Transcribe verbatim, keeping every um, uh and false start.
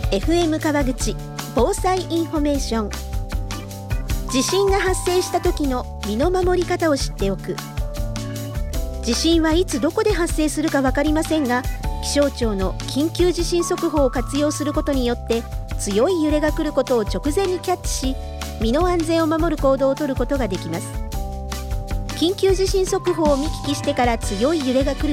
エフエム 川口防災インフォメーション。地震が発生した時の身の守り方を知っておく。地震はいつどこで発生するか分かりませんが、気象庁の緊急地震速報を活用することによって強い揺れが来ることを直前にキャッチし、身の安全を守る行動をとることができます。緊急地震速報を見聞きしてから強い揺れが来る